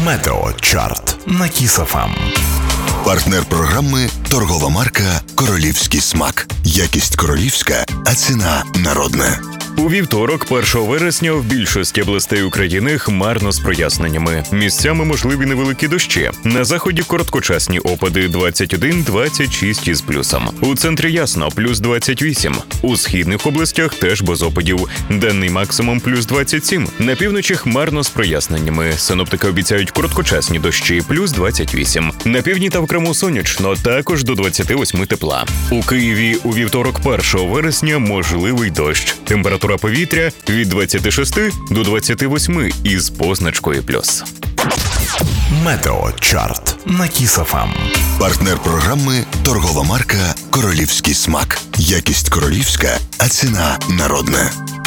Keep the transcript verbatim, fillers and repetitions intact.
Метеочарт на Кіс еф ем. Партнер програми – торгова марка «Королівський смак». Якість королівська, а ціна народна. У вівторок, першого вересня, в більшості областей України хмарно з проясненнями. Місцями можливі невеликі дощі. На заході короткочасні опади двадцять один - двадцять шість із плюсом. У центрі ясно – плюс двадцять вісім. У східних областях теж без опадів. Денний максимум – плюс двадцять сім. На півночі хмарно з проясненнями. Синоптики обіцяють короткочасні дощі – плюс двадцять вісім. На півдні та в Криму сонячно, також до двадцяти восьми тепла. У Києві у вівторок, першого вересня, можливий дощ. Температура повітря від двадцяти шести до двадцяти восьми із позначкою плюс. Метеочарт на Кіс еф ем. Партнер програми – торгова марка «Королівський смак». Якість королівська, а ціна народна.